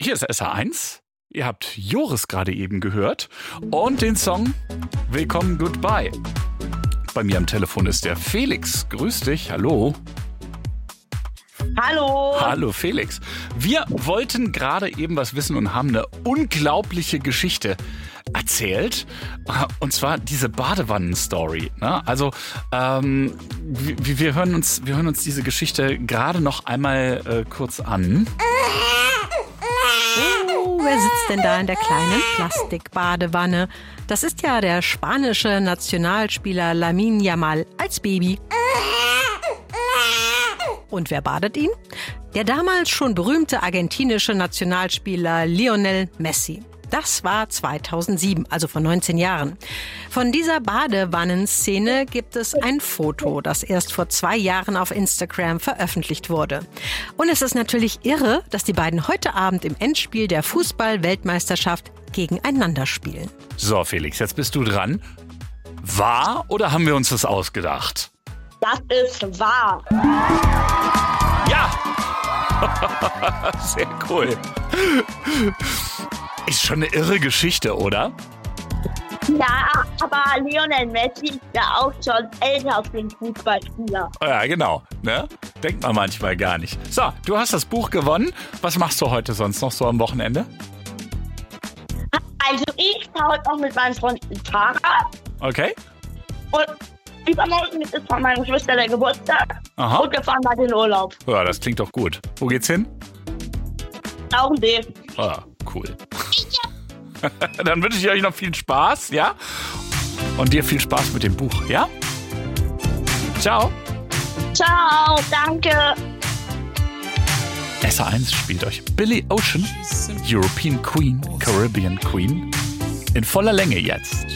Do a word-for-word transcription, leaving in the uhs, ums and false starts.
Hier ist S R eins. Ihr habt Joris gerade eben gehört und den Song Willkommen Goodbye. Bei mir am Telefon ist der Felix. Grüß dich, hallo. Hallo. Hallo Felix. Wir wollten gerade eben was wissen und haben eine unglaubliche Geschichte erzählt. Und zwar diese Badewannen-Story. Ne? Also ähm, wir, wir, hören uns, wir hören uns diese Geschichte gerade noch einmal äh, kurz an. Oh, wer sitzt denn da in der kleinen Plastikbadewanne? Das ist ja der spanische Nationalspieler Lamine Yamal als Baby. Und wer badet ihn? Der damals schon berühmte argentinische Nationalspieler Lionel Messi. Das war zweitausendsieben, also vor neunzehn Jahren. Von dieser Badewannenszene gibt es ein Foto, das erst vor zwei Jahren auf Instagram veröffentlicht wurde. Und es ist natürlich irre, dass die beiden heute Abend im Endspiel der Fußball-Weltmeisterschaft gegeneinander spielen. So, Felix, jetzt bist du dran. Wahr oder haben wir uns das ausgedacht? Das ist wahr. Ja! Sehr cool. Ist schon eine irre Geschichte, oder? Ja, aber Lionel Messi ist ja auch schon älter als den Fußballspieler. Ja, genau. Ne? Denkt man manchmal gar nicht. So, du hast das Buch gewonnen. Was machst du heute sonst noch so am Wochenende? Also ich fahre heute noch mit meinem Freund ins Fahrrad. Okay. Und übermorgen ist von meiner Schwester der Geburtstag. Aha. Und wir fahren bald in den Urlaub. Ja, das klingt doch gut. Wo geht's hin? Auch ein D. Ah, cool. Dann wünsche ich euch noch viel Spaß, ja? Und dir viel Spaß mit dem Buch, ja? Ciao. Ciao, danke. S R eins spielt euch Billy Ocean, European Queen, Caribbean Queen, in voller Länge jetzt.